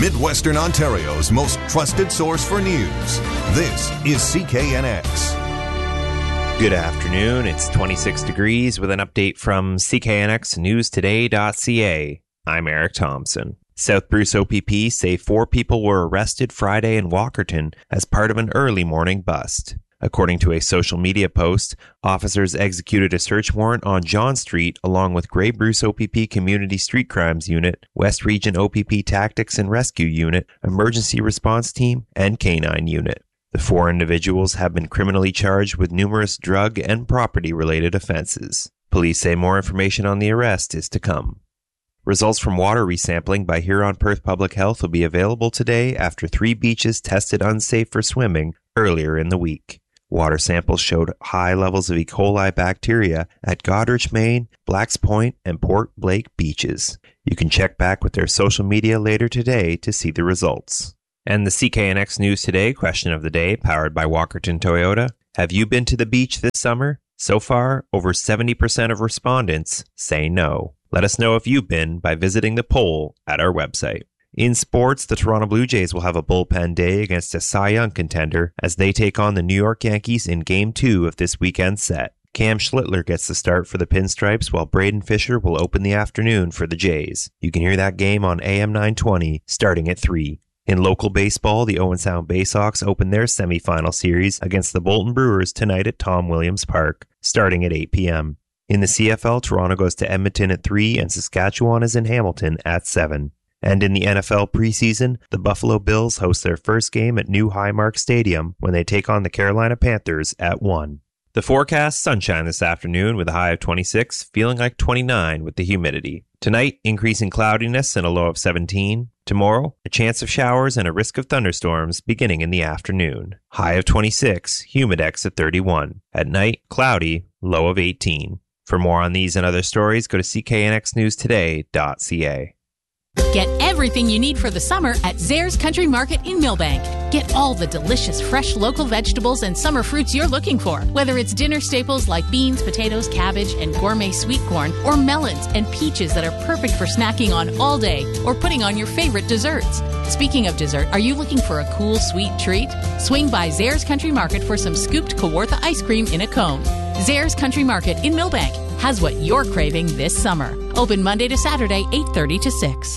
Midwestern Ontario's most trusted source for news. This is CKNX. Good afternoon. It's 26 degrees with an update from CKNXNewsToday.ca. I'm Eric Thompson. South Bruce OPP say 4 people were arrested Friday in Walkerton as part of an early morning bust. According to a social media post, officers executed a search warrant on John Street along with Grey Bruce OPP Community Street Crimes Unit, West Region OPP Tactics and Rescue Unit, Emergency Response Team, and K-9 Unit. The 4 individuals have been criminally charged with numerous drug and property-related offenses. Police say more information on the arrest is to come. Results from water resampling by Huron-Perth Public Health will be available today after 3 beaches tested unsafe for swimming earlier in the week. Water samples showed high levels of E. coli bacteria at Goderich, Maine, Blacks Point, and Port Blake beaches. You can check back with their social media later today to see the results. And the CKNX News Today question of the day, powered by Walkerton Toyota. Have you been to the beach this summer? So far, over 70% of respondents say no. Let us know if you've been by visiting the poll at our website. In sports, the Toronto Blue Jays will have a bullpen day against a Cy Young contender as they take on the New York Yankees in Game 2 of this weekend's set. Cam Schlittler gets the start for the Pinstripes while Braden Fisher will open the afternoon for the Jays. You can hear that game on AM 920 starting at 3. In local baseball, the Owen Sound Baysox open their semifinal series against the Bolton Brewers tonight at Tom Williams Park, starting at 8 p.m. In the CFL, Toronto goes to Edmonton at 3 and Saskatchewan is in Hamilton at 7. And in the NFL preseason, the Buffalo Bills host their first game at New Highmark Stadium when they take on the Carolina Panthers at 1. The forecast, sunshine this afternoon with a high of 26, feeling like 29 with the humidity. Tonight, increasing cloudiness and a low of 17. Tomorrow, a chance of showers and a risk of thunderstorms beginning in the afternoon. High of 26, humidex at 31. At night, cloudy, low of 18. For more on these and other stories, go to cknxnewstoday.ca. Get everything you need for the summer at Zares Country Market in Millbank. Get all the delicious fresh local vegetables and summer fruits you're looking for. Whether it's dinner staples like beans, potatoes, cabbage, and gourmet sweet corn, or melons and peaches that are perfect for snacking on all day or putting on your favorite desserts. Speaking of dessert, are you looking for a cool, sweet treat? Swing by Zares Country Market for some scooped Kawartha ice cream in a cone. Zares Country Market in Millbank has what you're craving this summer. Open Monday to Saturday, 8:30 to 6.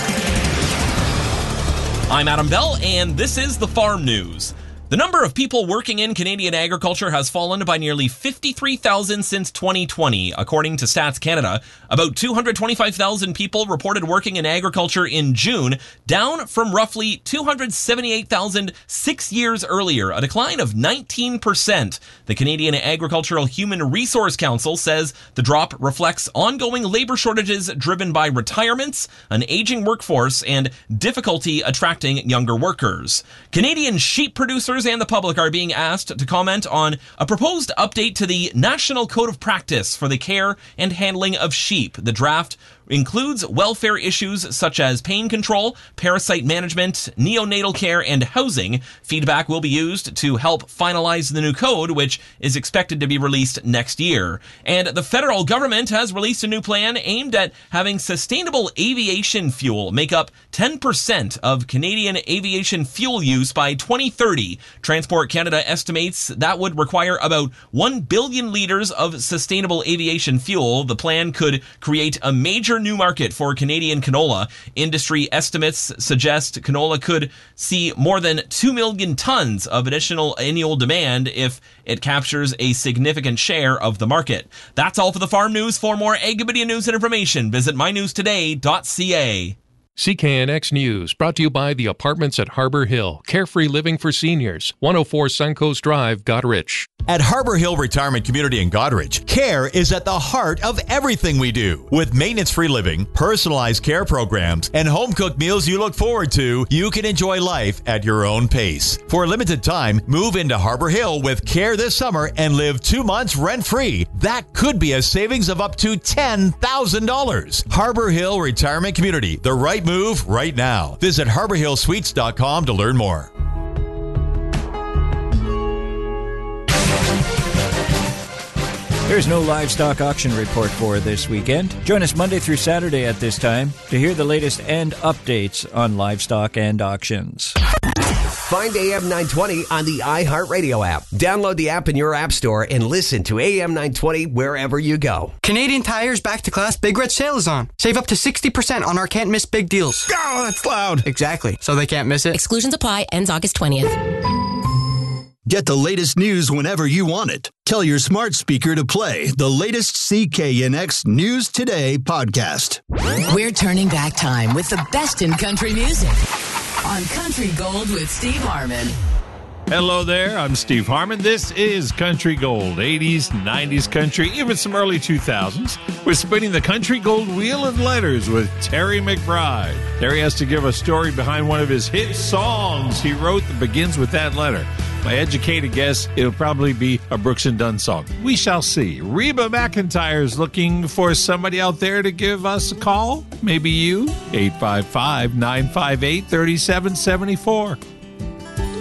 I'm Adam Bell, and this is the Farm News. The number of people working in Canadian agriculture has fallen by nearly 53,000 since 2020, according to Stats Canada. About 225,000 people reported working in agriculture in June, down from roughly 278,000 6 years earlier, a decline of 19%. The Canadian Agricultural Human Resource Council says the drop reflects ongoing labor shortages driven by retirements, an aging workforce, and difficulty attracting younger workers. Canadian sheep producers and the public are being asked to comment on a proposed update to the National Code of Practice for the care and handling of sheep. The draft includes welfare issues such as pain control, parasite management, neonatal care, and housing. Feedback will be used to help finalize the new code, which is expected to be released next year. And the federal government has released a new plan aimed at having sustainable aviation fuel make up 10% of Canadian aviation fuel use by 2030. Transport Canada estimates that would require about 1 billion liters of sustainable aviation fuel. The plan could create a major new market for Canadian canola. Industry estimates suggest canola could see more than 2 million tons of additional annual demand if it captures a significant share of the market. That's all for the Farm News. For more Agribidia news and information, visit mynewstoday.ca. CKNX News, brought to you by the Apartments at Harbour Hill. Carefree living for seniors. 104 Suncoast Drive, Goderich. At Harbour Hill Retirement Community in Goderich, care is at the heart of everything we do. With maintenance-free living, personalized care programs, and home-cooked meals you look forward to, you can enjoy life at your own pace. For a limited time, move into Harbour Hill with care this summer and live 2 months rent-free. That could be a savings of up to $10,000. Harbour Hill Retirement Community, the right move right now. Visit harborhillsuites.com to learn more. There's no livestock auction report for this weekend. Join us Monday through Saturday at this time to hear the latest and updates on livestock and auctions. Find AM 920 on the iHeartRadio app. Download the app in your app store and listen to AM 920 wherever you go. Canadian Tire's Back to Class Big Red Sale is on. Save up to 60% on our can't miss big deals. Oh, that's loud. Exactly. So they can't miss it. Exclusions apply. Ends August 20th. Get the latest news whenever you want it. Tell your smart speaker to play the latest CKNX News Today podcast. We're turning back time with the best in country music on Country Gold with Steve Harmon. Hello there, I'm Steve Harmon. This is Country Gold, 80s, 90s country, even some early 2000s. We're spinning the Country Gold Wheel of Letters with Terry McBride. Terry has to give a story behind one of his hit songs he wrote that begins with that letter. My educated guess, it'll probably be a Brooks and Dunn song. We shall see. Reba McEntire's looking for somebody out there to give us a call. Maybe you. 855-958-3774.